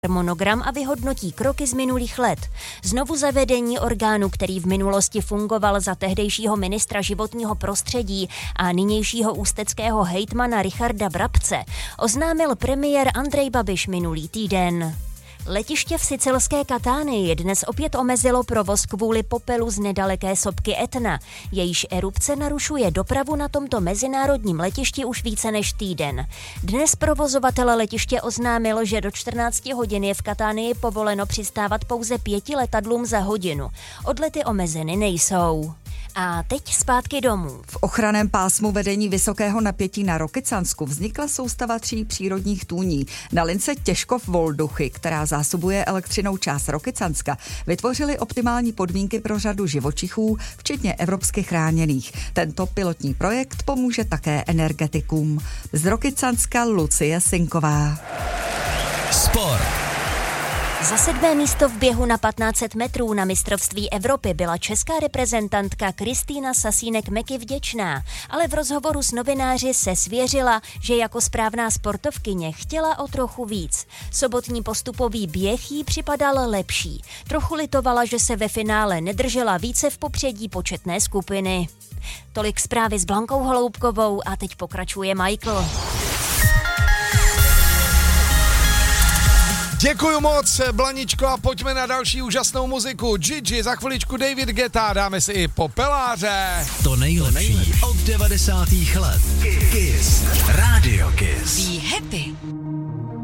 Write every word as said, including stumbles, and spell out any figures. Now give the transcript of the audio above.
harmonogram a vyhodnotí kroky z minulých let. Znovu zavedení orgánu, který v minulosti fungoval za tehdejšího ministra životního prostředí a nynějšího ústeckého hejtmana Richarda Brabce, oznámil premiér Andrej Babiš minulý týden. Letiště v sicilské Katánii dnes opět omezilo provoz kvůli popelu z nedaleké sopky Etna. Jejíž erupce narušuje dopravu na tomto mezinárodním letišti už více než týden. Dnes provozovatel letiště oznámil, že do čtrnácti hodin je v Katánii povoleno přistávat pouze pěti letadlům za hodinu. Odlety omezeny nejsou. A teď zpátky domů. V ochranném pásmu vedení vysokého napětí na Rokycansku vznikla soustava tří přírodních tůní. Na lince Těžkov-Volduchy, která zásobuje elektřinou část Rokycanska, vytvořili optimální podmínky pro řadu živočichů, včetně evropsky chráněných. Tento pilotní projekt pomůže také energetikům. Z Rokycanska Lucie Sinková. Sport. Za sedmé místo v běhu na patnáct set metrů na mistrovství Evropy byla česká reprezentantka Kristýna Sasínek-Meky vděčná, ale v rozhovoru s novináři se svěřila, že jako správná sportovkyně chtěla o trochu víc. Sobotní postupový běh jí připadal lepší. Trochu litovala, že se ve finále nedržela více v popředí početné skupiny. Tolik zprávy s Blankou Holoubkovou a teď pokračuje Michael. Děkuju moc, Blaničko, a pojďme na další úžasnou muziku. Gigi, za chviličku David Guetta, dáme si i popeláře. To nejlepší od devadesátých let. Kiss. Radio Kiss. Be happy.